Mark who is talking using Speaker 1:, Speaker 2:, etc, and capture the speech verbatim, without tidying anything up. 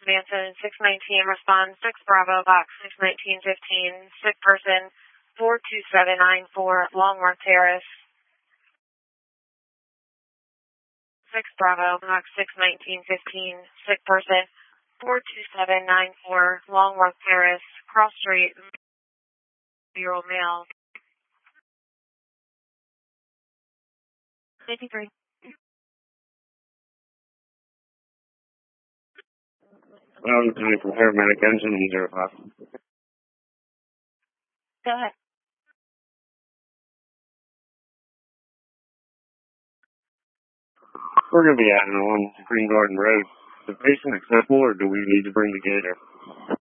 Speaker 1: Manson, six nineteen, respond six Bravo, box six nineteen fifteen, sick person, four two seven nine four, Longworth Terrace. six Bravo, box six nineteen fifteen, sick person, four two seven nine four, Longworth Terrace, Cross Street, year old male. fifty-three.
Speaker 2: Well, I'm coming from paramedic engine in zero five.
Speaker 1: Go ahead.
Speaker 2: We're going to be out on Green Garden Road. Is the patient accessible, or do we need to bring the gator?